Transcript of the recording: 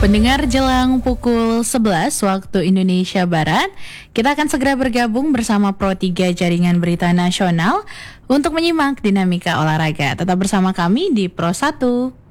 Pendengar jelang pukul 11 waktu Indonesia Barat, kita akan segera bergabung bersama Pro 3 Jaringan Berita Nasional untuk menyimak dinamika olahraga. Tetap bersama kami di Pro 1.